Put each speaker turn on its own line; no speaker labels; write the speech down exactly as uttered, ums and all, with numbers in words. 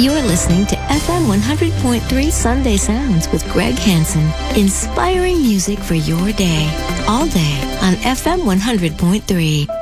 You're listening to F M one hundred point three Sunday Sounds with Greg Hansen. Inspiring music for your day. All day on F M one hundred point three.